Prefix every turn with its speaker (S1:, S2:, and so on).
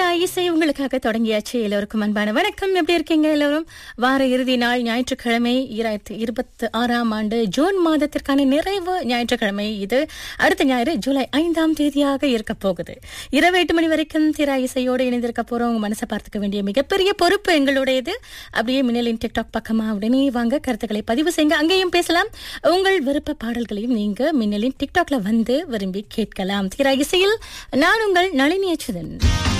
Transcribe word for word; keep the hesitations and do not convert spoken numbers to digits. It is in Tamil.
S1: தீரா இசை உங்களுக்காக தொடங்கியாச்சு. எல்லோருக்கும் அன்பான வணக்கம். எப்படி இருக்கீங்க எல்லாரும்? வார இறுதி நாள் ஞாயிற்றுக்கிழமை, இரண்டாயிரத்தி இருபத்தி ஆறாம் ஆண்டு ஜூன் மாதத்திற்கான நிறைவு ஞாயிற்றுக்கிழமை இது. அடுத்த ஞாயிறு ஜூலை ஐந்தாம் தேதியாக இருக்க போகுது. இரவு எட்டு மணி வரைக்கும் தீரா இசையோடு இணைந்திருக்க போறோம். உங்க மனசை பார்த்துக்க வேண்டிய மிகப்பெரிய பொறுப்பு எங்களுடையது. அப்படியே மின்னலின் டிக்டாக் பக்கமா உடனே வாங்க, கருத்துக்களை பதிவு செய்யுங்க. அங்கேயும் பேசலாம். உங்கள் விருப்ப பாடல்களையும் நீங்க மின்னலின் டிக்டாக்ல வந்து விரும்பி கேட்கலாம். தீரா இசையில் நான் உங்கள் நளினி அச்சுதன்.